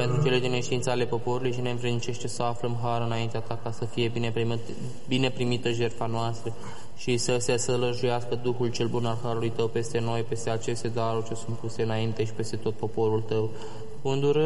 pentru cele din neștiința ale poporului și ne învrednicește să aflăm har înaintea ta, ca să fie bine primită jertfa noastră și să se sălăjuiască Duhul cel bun al harului tău peste noi, peste aceste daruri ce sunt puse înainte și peste tot poporul tău. Cu